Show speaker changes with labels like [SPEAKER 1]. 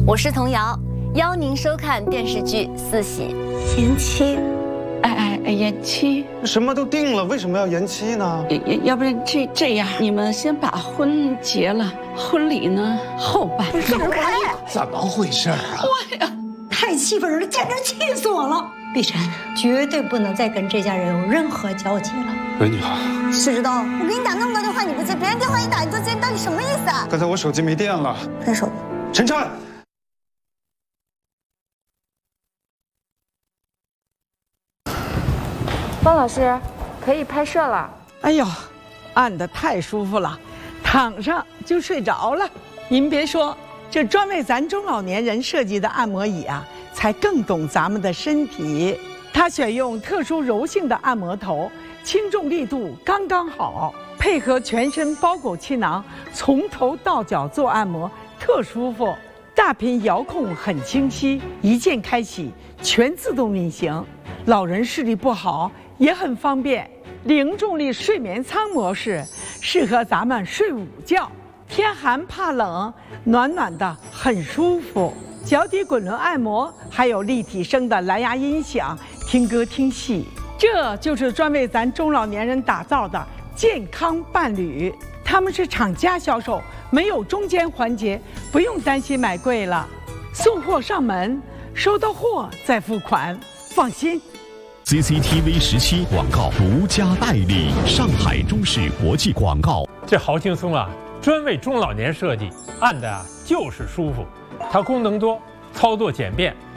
[SPEAKER 1] 我是童瑶，邀您收看电视剧《四喜》。
[SPEAKER 2] 延期，
[SPEAKER 3] 延期，
[SPEAKER 4] 什么都定了，为什么要延期呢？
[SPEAKER 3] 要不然这样，你们先把婚结了，婚礼呢后办。
[SPEAKER 2] 走开！
[SPEAKER 5] 怎么回事啊？
[SPEAKER 3] 我呀，
[SPEAKER 2] 太气愤了，简直气死我了！碧晨，绝对不能再跟这家人有任何交集了。
[SPEAKER 4] 喂，你好。
[SPEAKER 6] 是知道，我给你打那么多电话你不接，别人电话一打你就接，到底什么意思啊？
[SPEAKER 4] 刚才我手机没电了。
[SPEAKER 6] 分手。
[SPEAKER 4] 晨晨。
[SPEAKER 7] 方老师，可以拍摄了。
[SPEAKER 8] 哎呦，按得太舒服了，躺上就睡着了。您别说，这专为咱中老年人设计的按摩椅啊，才更懂咱们的身体。它选用特殊柔性的按摩头，轻重力度刚刚好，配合全身包裹气囊，从头到脚做按摩，特舒服。大屏遥控很清晰，一键开启，全自动运行。老人视力不好也很方便。零重力睡眠舱模式适合咱们睡午觉，天寒怕冷，暖暖的很舒服。脚底滚轮按摩，还有立体声的蓝牙音响，听歌听戏。这就是专为咱中老年人打造的健康伴侣。他们是厂家销售，没有中间环节，不用担心买贵了。送货上门，收到货再付款，放心。
[SPEAKER 9] CCTV 17广告独家代理，上海中视国际广告。
[SPEAKER 10] 这好轻松啊，专为中老年设计，按的啊就是舒服。它功能多，操作简便，